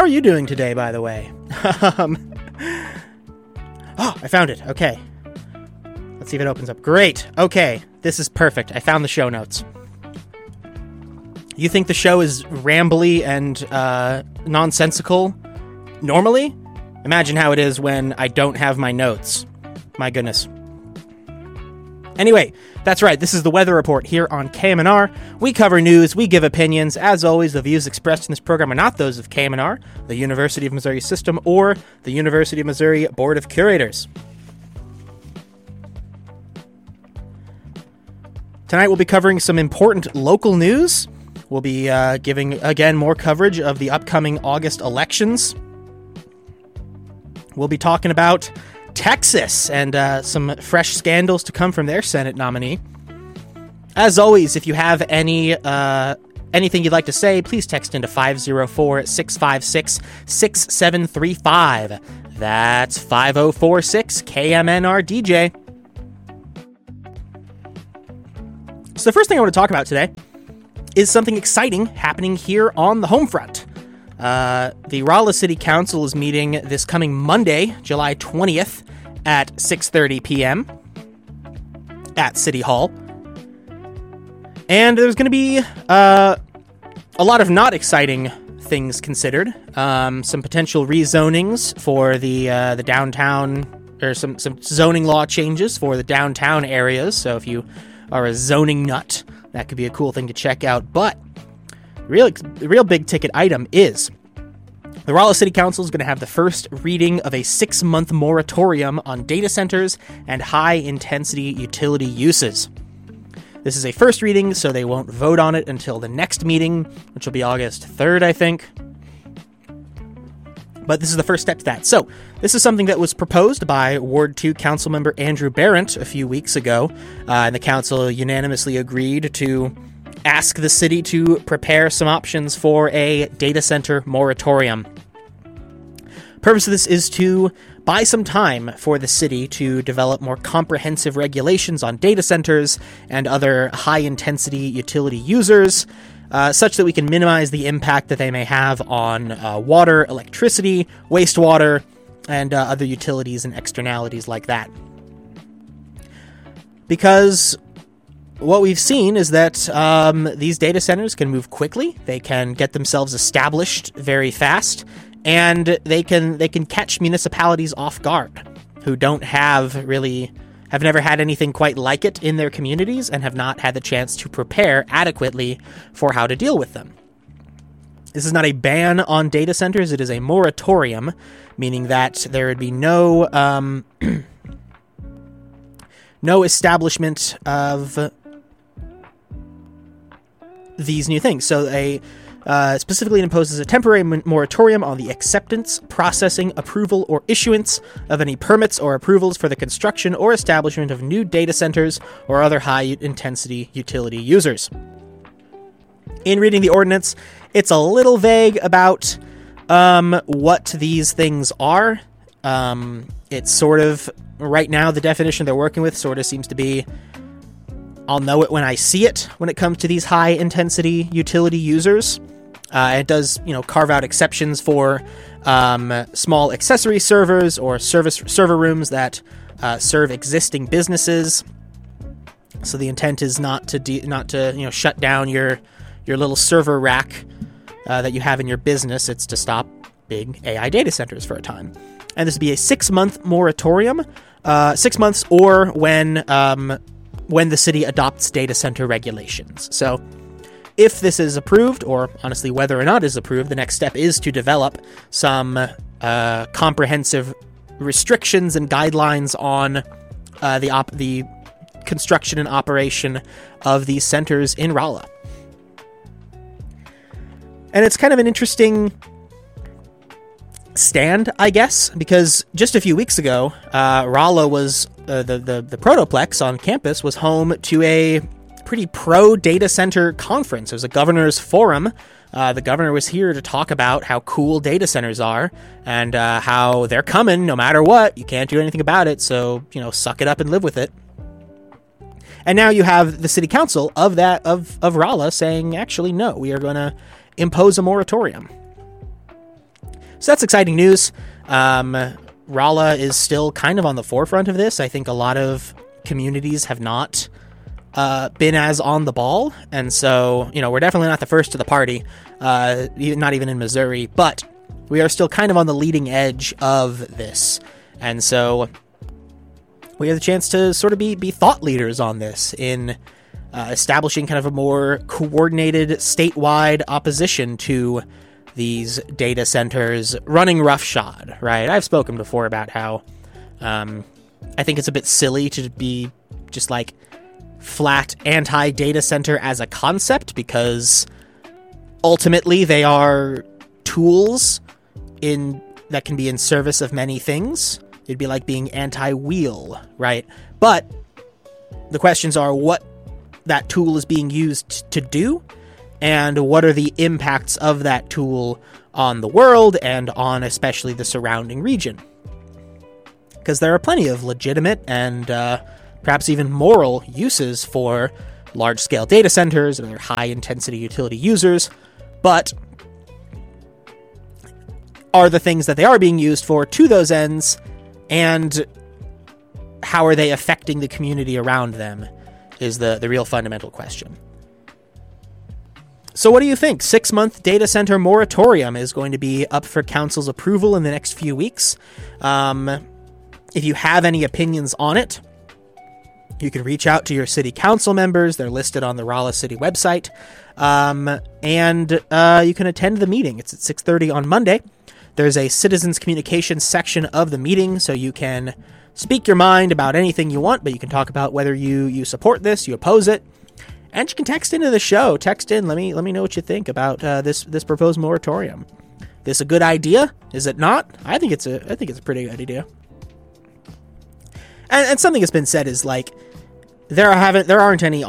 How are you doing today, by the way? Oh, I found it. Okay. Let's see if it opens up. Great. Okay. This is perfect. I found the show notes. You think the show is rambly and nonsensical normally? Imagine how it is when I don't have my notes. My goodness. Anyway, that's right. This is the Weather Report here on KMNR. We cover news. We give opinions. As always, the views expressed in this program are not those of KMNR, the University of Missouri System, or the University of Missouri Board of Curators. Tonight we'll be covering some important local news. We'll be giving, again, more coverage of the upcoming August elections. We'll be talking about Texas and some fresh scandals to come from their Senate nominee. As always, if you have anything you'd like to say, please text into 504-656-6735. That's 5046-KMNR-DJ. So the first thing I want to talk about today is something exciting happening here on the home front. The Rolla City Council is meeting this coming Monday, July 20th at 6:30 p.m. at City Hall. And there's going to be a lot of not exciting things considered. Some potential rezonings for the downtown, or some zoning law changes for the downtown areas. So if you are a zoning nut, that could be a cool thing to check out. But the real big ticket item is the Rolla City Council is going to have the first reading of a 6-month moratorium on data centers and high-intensity utility uses. This is a first reading, so they won't vote on it until the next meeting, which will be August 3rd, I think. But this is the first step to that. So, this is something that was proposed by Ward 2 Councilmember Andrew Barrett a few weeks ago, and the council unanimously agreed to ask the city to prepare some options for a data center moratorium. Purpose of this is to buy some time for the city to develop more comprehensive regulations on data centers and other high-intensity utility users, such that we can minimize the impact that they may have on water, electricity, wastewater, and other utilities and externalities like that. Because what we've seen is that these data centers can move quickly, they can get themselves established very fast, and they can catch municipalities off guard who have never had anything quite like it in their communities and have not had the chance to prepare adequately for how to deal with them. This is not a ban on data centers, it is a moratorium, meaning that there would be no establishment of these new things. So specifically imposes a temporary moratorium on the acceptance, processing, approval, or issuance of any permits or approvals for the construction or establishment of new data centers or other high-intensity utility users. In reading the ordinance, it's a little vague about what these things are. It's sort of, right now, the definition they're working with sort of seems to be, I'll know it when I see it when it comes to these high-intensity utility users. It does, carve out exceptions for small accessory servers or server rooms that serve existing businesses. So the intent is not to shut down your little server rack that you have in your business. It's to stop big AI data centers for a time. And this would be a 6-month moratorium, 6 months, or when the city adopts data center regulations. So if this is approved, or honestly whether or not is approved, the next step is to develop some comprehensive restrictions and guidelines on the construction and operation of these centers in Rolla. And it's kind of an interesting stand, I guess, because just a few weeks ago, Rolla was the Protoplex on campus was home to a pretty pro-data center conference. It was a governor's forum. The governor was here to talk about how cool data centers are and how they're coming no matter what. You can't do anything about it, so, suck it up and live with it. And now you have the city council of Rolla saying, actually, no, we are going to impose a moratorium. So that's exciting news. Rolla is still kind of on the forefront of this. I think a lot of communities have not been as on the ball, and so, we're definitely not the first to the party, not even in Missouri, but we are still kind of on the leading edge of this, and so we have the chance to sort of be thought leaders on this in establishing kind of a more coordinated statewide opposition to these data centers running roughshod, right? I've spoken before about how I think it's a bit silly to be just like flat anti-data center as a concept, because ultimately they are tools that can be in service of many things. It'd be like being anti-wheel, right? But the questions are what that tool is being used to do, and what are the impacts of that tool on the world and on especially the surrounding region. Because there are plenty of legitimate and perhaps even moral uses for large-scale data centers and other high-intensity utility users, but are the things that they are being used for to those ends, and how are they affecting the community around them, is the real fundamental question. So what do you think? 6-month data center moratorium is going to be up for council's approval in the next few weeks. If you have any opinions on it, you can reach out to your city council members. They're listed on the Rolla City website. And you can attend the meeting. It's at 6:30 on Monday. There's a citizens communications section of the meeting, so you can speak your mind about anything you want, but you can talk about whether you support this, you oppose it, and you can text into the show. Text in. Let me know what you think about this proposed moratorium. This a good idea? Is it not? I think it's a pretty good idea. And something that's been said is like there aren't any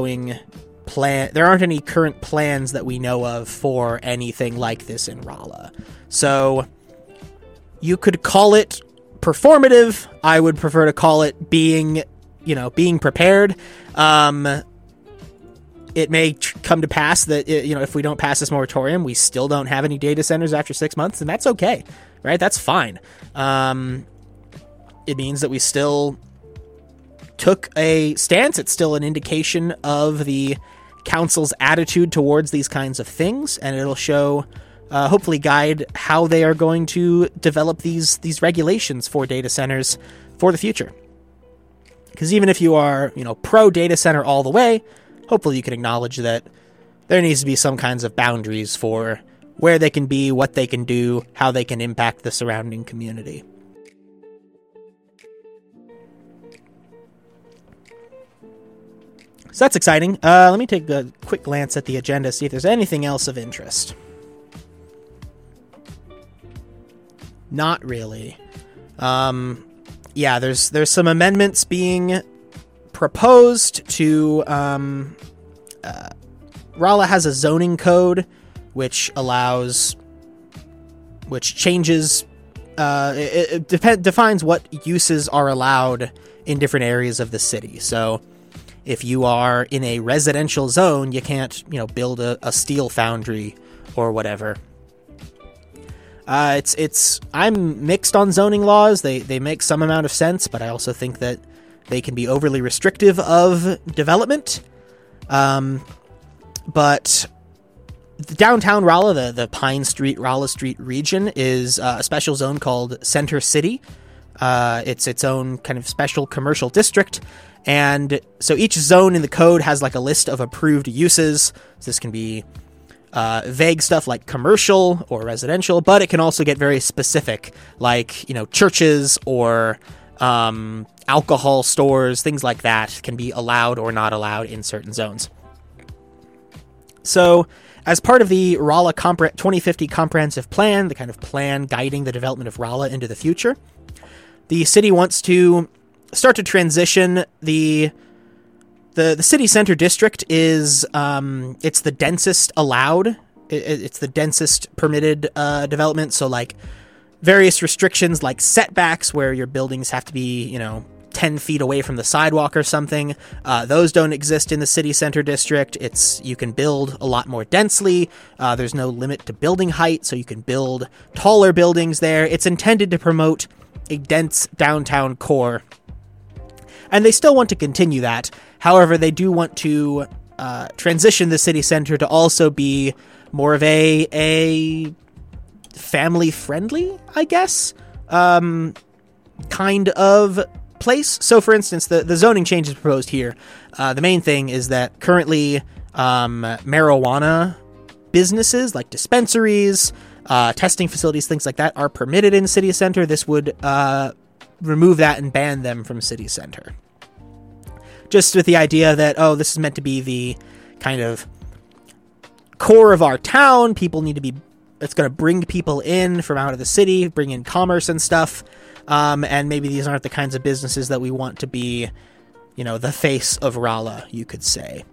current plans that we know of for anything like this in Rolla. So you could call it performative. I would prefer to call it being prepared. It may come to pass that, if we don't pass this moratorium, we still don't have any data centers after 6 months, and that's okay, right? That's fine. It means that we still took a stance. It's still an indication of the council's attitude towards these kinds of things, and it'll show, hopefully guide how they are going to develop these regulations for data centers for the future. Because even if you are, pro data center all the way, hopefully you can acknowledge that there needs to be some kinds of boundaries for where they can be, what they can do, how they can impact the surrounding community. So that's exciting. Let me take a quick glance at the agenda, see if there's anything else of interest. Not really. There's some amendments being proposed to... Rolla has a zoning code which changes... it defines what uses are allowed in different areas of the city. So if you are in a residential zone, you can't, build a steel foundry or whatever. I'm mixed on zoning laws. They make some amount of sense, but I also think that they can be overly restrictive of development. But the downtown Rolla, the Pine Street, Rolla Street region is a special zone called Center City. It's its own kind of special commercial district. And so each zone in the code has like a list of approved uses. So this can be vague stuff like commercial or residential, but it can also get very specific, like, churches or alcohol stores, things like that can be allowed or not allowed in certain zones. So as part of the Rolla 2050 Comprehensive Plan, the kind of plan guiding the development of Rolla into the future, the city wants to start to transition the city center district is it's the densest allowed. It's the densest permitted development. So like various restrictions like setbacks where your buildings have to be 10 feet away from the sidewalk or something. Those don't exist in the city center district. You can build a lot more densely. There's no limit to building height, so you can build taller buildings there. It's intended to promote a dense downtown core. And they still want to continue that. However, they do want to transition the city center to also be more of a family-friendly, I guess, kind of place. So, for instance, the zoning changes proposed here, the main thing is that currently marijuana businesses like dispensaries, testing facilities, things like that are permitted in city center. This would remove that and ban them from city center. Just with the idea that, oh, this is meant to be the kind of core of our town. People need to be, it's going to bring people in from out of the city, bring in commerce and stuff. And maybe these aren't the kinds of businesses that we want to be, the face of Rala, you could say.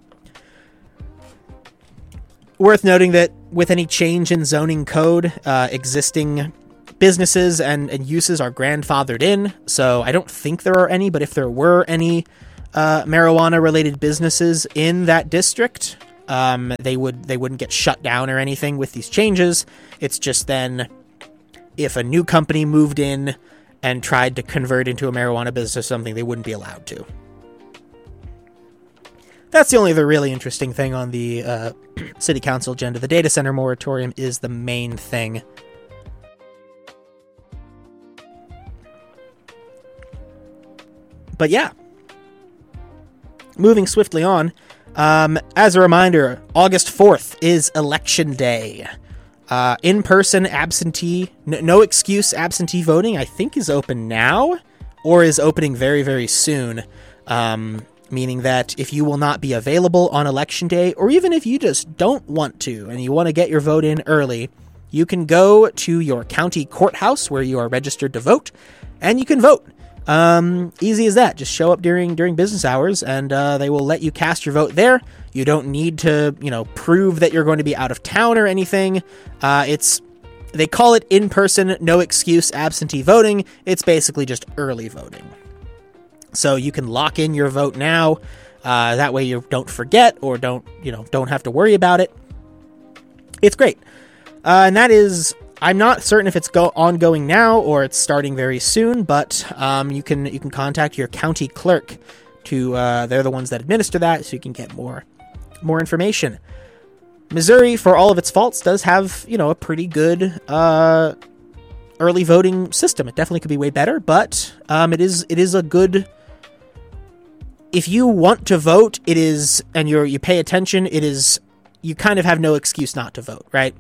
Worth noting that with any change in zoning code, existing businesses and uses are grandfathered in. So I don't think there are any, but if there were any marijuana-related businesses in that district, they wouldn't get shut down or anything with these changes. It's just then if a new company moved in and tried to convert into a marijuana business or something, they wouldn't be allowed to. That's the only other really interesting thing on the city council agenda. The data center moratorium is the main thing. But yeah, moving swiftly on, as a reminder, August 4th is Election Day. In-person absentee, no excuse absentee voting, I think is open now, or is opening very, very soon. Meaning that if you will not be available on Election Day, or even if you just don't want to, and you want to get your vote in early, you can go to your county courthouse where you are registered to vote, and you can vote. Easy as that. Just show up during business hours, and they will let you cast your vote there. You don't need to, prove that you're going to be out of town or anything. They call it in-person, no excuse absentee voting. It's basically just early voting. So you can lock in your vote now. That way you don't forget or don't have to worry about it. It's great. And that is, I'm not certain if it's ongoing now or it's starting very soon, but you can contact your county clerk to they're the ones that administer that, so you can get more information. Missouri, for all of its faults, does have a pretty good early voting system. It definitely could be way better, but it is a good. If you want to vote, it is, and you pay attention, it is, you kind of have no excuse not to vote, right?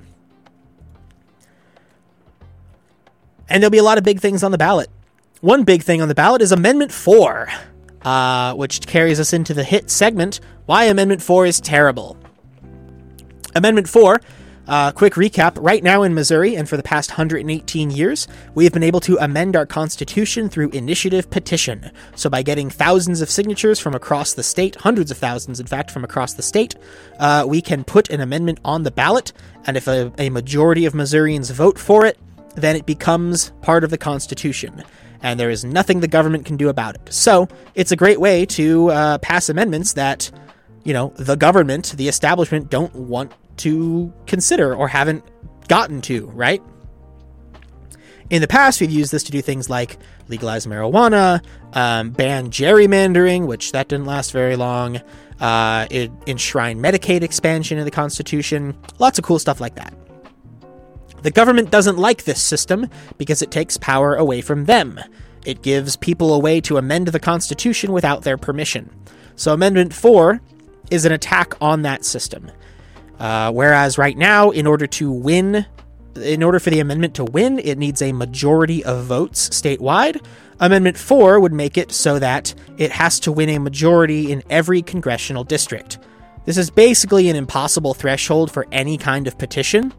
And there'll be a lot of big things on the ballot. One big thing on the ballot is Amendment 4, which carries us into the hit segment, Why Amendment 4 is Terrible. Amendment 4, quick recap, right now in Missouri, and for the past 118 years, we have been able to amend our Constitution through initiative petition. So by getting thousands of signatures from across the state, hundreds of thousands, in fact, from across the state, we can put an amendment on the ballot, and if a majority of Missourians vote for it, then it becomes part of the Constitution, and there is nothing the government can do about it. So it's a great way to pass amendments that, the government, the establishment, don't want to consider or haven't gotten to, right? In the past, we've used this to do things like legalize marijuana, ban gerrymandering, which that didn't last very long, enshrine Medicaid expansion in the Constitution, lots of cool stuff like that. The government doesn't like this system because it takes power away from them. It gives people a way to amend the Constitution without their permission. So Amendment 4 is an attack on that system. Whereas right now, in order for the amendment to win, it needs a majority of votes statewide. Amendment 4 would make it so that it has to win a majority in every congressional district. This is basically an impossible threshold for any kind of petition.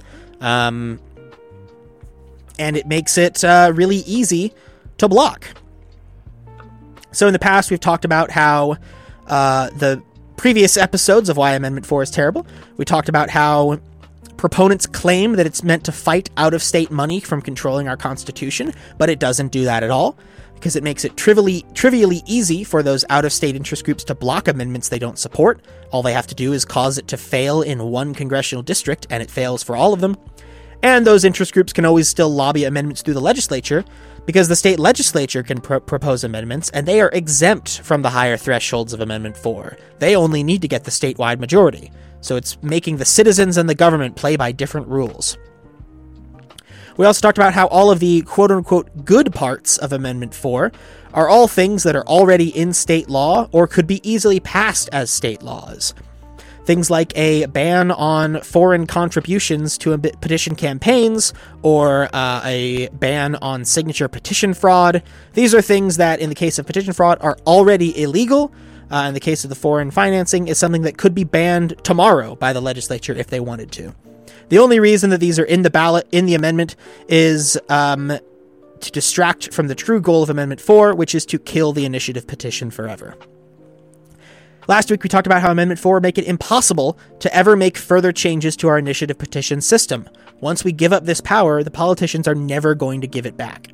And it makes it really easy to block. So in the past, we've talked about how the previous episodes of Why Amendment 4 is Terrible, we talked about how Proponents claim that it's meant to fight out-of-state money from controlling our Constitution, but it doesn't do that at all, because it makes it trivially easy for those out-of-state interest groups to block amendments they don't support. All they have to do is cause it to fail in one congressional district, and it fails for all of them. And those interest groups can always still lobby amendments through the legislature, because the state legislature can propose amendments, and they are exempt from the higher thresholds of Amendment 4. They only need to get the statewide majority. So it's making the citizens and the government play by different rules. We also talked about how all of the quote-unquote good parts of Amendment 4 are all things that are already in state law or could be easily passed as state laws. Things like a ban on foreign contributions to petition campaigns, or a ban on signature petition fraud. These are things that, in the case of petition fraud, are already illegal. In the case of the foreign financing, is something that could be banned tomorrow by the legislature if they wanted to. The only reason that these are in the ballot, in the amendment, is to distract from the true goal of Amendment 4, which is to kill the initiative petition forever. Last week, we talked about how Amendment 4 would make it impossible to ever make further changes to our initiative petition system. Once we give up this power, the politicians are never going to give it back.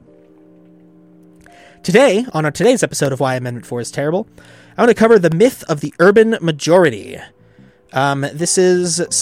Today, on today's episode of Why Amendment 4 is Terrible, I want to cover the myth of the urban majority. This is